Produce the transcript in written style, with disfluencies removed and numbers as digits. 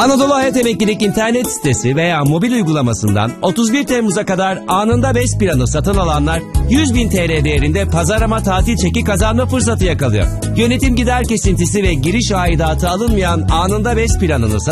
Anadolu Hayat Emeklilik internet sitesi veya mobil uygulamasından 31 Temmuz'a kadar anında BES planı satın alanlar 100.000 TL değerinde pazarlama tatil çeki kazanma fırsatı yakalıyor. Yönetim gider kesintisi ve giriş aidatı alınmayan anında BES planını satın